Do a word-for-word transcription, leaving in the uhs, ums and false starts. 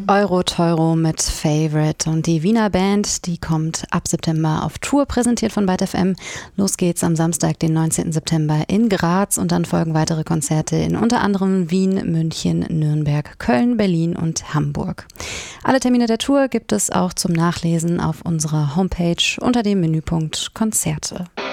Euro-Teuro mit Favorite und die Wiener Band, die kommt ab September auf Tour, präsentiert von Byte F M. Los geht's am Samstag, den neunzehnten September in Graz und dann folgen weitere Konzerte in unter anderem Wien, München, Nürnberg, Köln, Berlin und Hamburg. Alle Termine der Tour gibt es auch zum Nachlesen auf unserer Homepage unter dem Menüpunkt Konzerte.